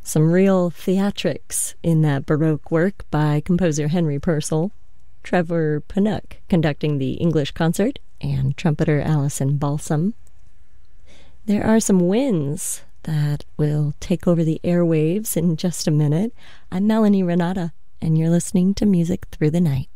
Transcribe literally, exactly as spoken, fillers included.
Some real theatrics in that Baroque work by composer Henry Purcell, Trevor Pinnock conducting the English concert, and trumpeter Alison Balsam. There are some winds that will take over the airwaves in just a minute. I'm Melanie Renata, and you're listening to Music Through the Night.